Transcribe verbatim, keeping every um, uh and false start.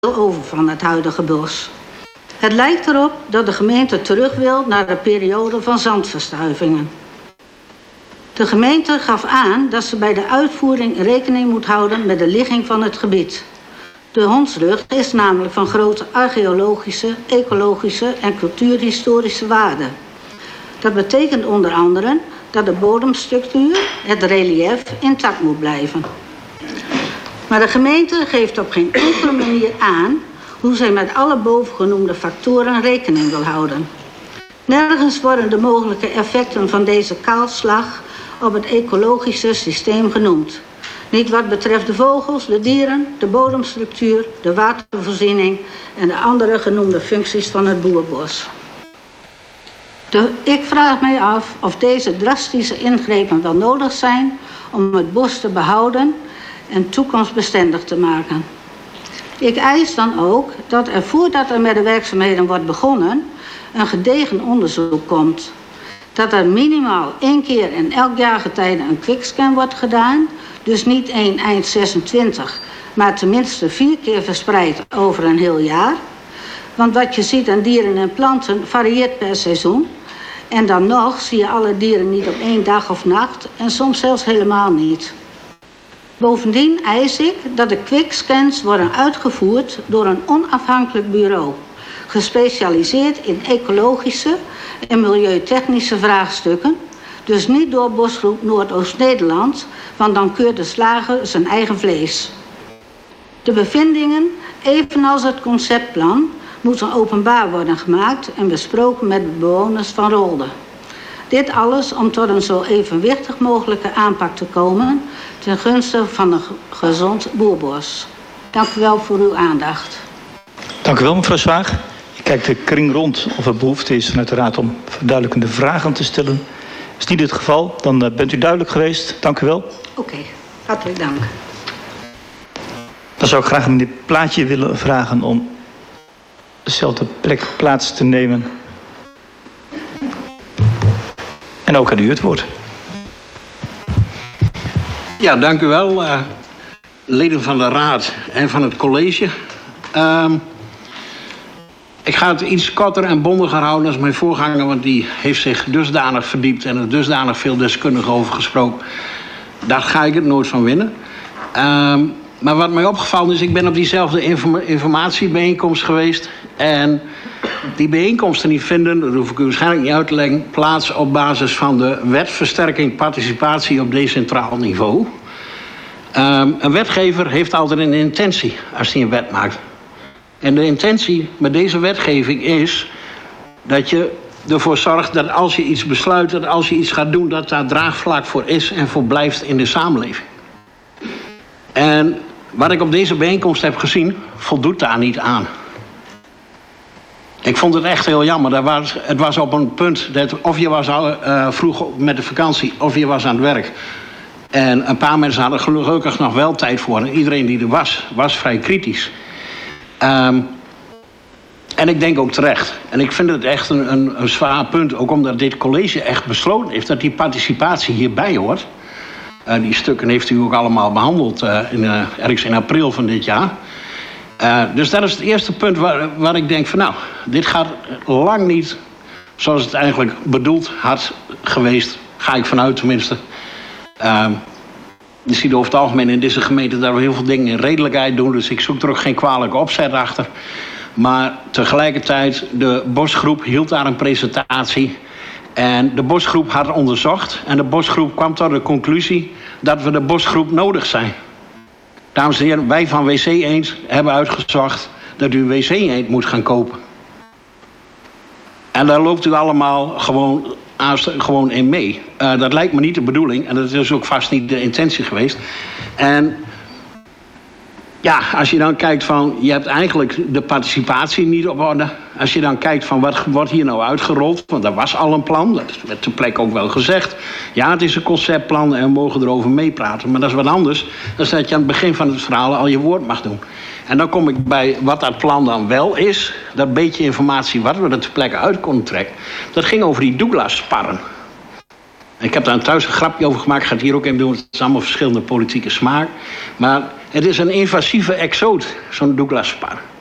over van het huidige bos. Het lijkt erop dat de gemeente terug wil naar de periode van zandverstuivingen. De gemeente gaf aan dat ze bij de uitvoering rekening moet houden met de ligging van het gebied. De Hondsrug is namelijk van grote archeologische, ecologische en cultuurhistorische waarde. Dat betekent onder andere dat de bodemstructuur, het reliëf, intact moet blijven. Maar de gemeente geeft op geen enkele manier aan hoe zij met alle bovengenoemde factoren rekening wil houden. Nergens worden de mogelijke effecten van deze kaalslag op het ecologische systeem genoemd. Niet wat betreft de vogels, de dieren, de bodemstructuur, de watervoorziening en de andere genoemde functies van het boerbos. De, ik vraag mij af of deze drastische ingrepen wel nodig zijn om het bos te behouden en toekomstbestendig te maken. Ik eis dan ook dat er voordat er met de werkzaamheden wordt begonnen een gedegen onderzoek komt. Dat er minimaal één keer in elk jaargetijde een quickscan wordt gedaan, dus niet één eind zesentwintig, maar tenminste vier keer verspreid over een heel jaar. Want wat je ziet aan dieren en planten varieert per seizoen. En dan nog zie je alle dieren niet op één dag of nacht en soms zelfs helemaal niet. Bovendien eis ik dat de quickscans worden uitgevoerd door een onafhankelijk bureau, gespecialiseerd in ecologische en milieutechnische vraagstukken, dus niet door Bosgroep Noordoost-Nederland, want dan keurt de slager zijn eigen vlees. De bevindingen, evenals het conceptplan, moeten openbaar worden gemaakt en besproken met de bewoners van Rolde. Dit alles om tot een zo evenwichtig mogelijke aanpak te komen ten gunste van een gezond boerbos. Dank u wel voor uw aandacht. Dank u wel, mevrouw Zwaag. Ik kijk de kring rond of er behoefte is vanuit de raad om verduidelijkende vragen te stellen. Is niet het geval, dan uh, bent u duidelijk geweest. Dank u wel. Oké, okay, hartelijk dank. Dan zou ik graag meneer Plaatje willen vragen om dezelfde plek plaats te nemen. En ook aan u het woord. Ja, dank u wel, uh, leden van de raad en van het college. Uh, ik ga het iets korter en bondiger houden als mijn voorganger, want die heeft zich dusdanig verdiept en er dusdanig veel deskundigen over gesproken. Daar ga ik het nooit van winnen. Uh, maar wat mij opgevallen is, ik ben op diezelfde informa informatiebijeenkomst geweest. En die bijeenkomsten die vinden, dat hoef ik u waarschijnlijk niet uit te leggen, plaats op basis van de wet versterking participatie op decentraal niveau. Um, een wetgever heeft altijd een intentie als hij een wet maakt. En de intentie met deze wetgeving is dat je ervoor zorgt dat als je iets besluit, dat als je iets gaat doen, dat daar draagvlak voor is en voor blijft in de samenleving. En wat ik op deze bijeenkomst heb gezien, voldoet daar niet aan. Ik vond het echt heel jammer. Dat was, het was op een punt dat of je was al uh, vroeg met de vakantie of je was aan het werk. En een paar mensen hadden gelukkig nog wel tijd voor. En iedereen die er was, was vrij kritisch. Um, en ik denk ook terecht. En ik vind het echt een, een, een zwaar punt. Ook omdat dit college echt besloten heeft dat die participatie hierbij hoort. Uh, die stukken heeft u ook allemaal behandeld uh, in, uh, ergens in april van dit jaar. Uh, dus dat is het eerste punt waar, waar ik denk van nou, dit gaat lang niet zoals het eigenlijk bedoeld had geweest. Ga ik vanuit tenminste. Uh, je ziet over het algemeen in deze gemeente dat we heel veel dingen in redelijkheid doen. Dus ik zoek er ook geen kwalijke opzet achter. Maar tegelijkertijd, de Bosgroep hield daar een presentatie. En de Bosgroep had onderzocht. En de Bosgroep kwam tot de conclusie dat we de Bosgroep nodig zijn. Dames en heren, wij van W C Eend hebben uitgezocht dat u W C Eend moet gaan kopen. En daar loopt u allemaal gewoon, gewoon in mee. Uh, dat lijkt me niet de bedoeling en dat is ook vast niet de intentie geweest. En ja, als je dan kijkt van, je hebt eigenlijk de participatie niet op orde. Als je dan kijkt van, wat wordt hier nou uitgerold? Want er was al een plan, dat werd ter plekke ook wel gezegd. Ja, het is een conceptplan en we mogen erover meepraten. Maar dat is wat anders dan dat je aan het begin van het verhaal al je woord mag doen. En dan kom ik bij wat dat plan dan wel is. Dat beetje informatie wat we er ter plekke uit konden trekken. Dat ging over die Douglas-sparren. Ik heb daar thuis een grapje over gemaakt. Ik ga het hier ook in doen. Het is allemaal verschillende politieke smaak. Maar het is een invasieve exoot, zo'n Douglas-spar.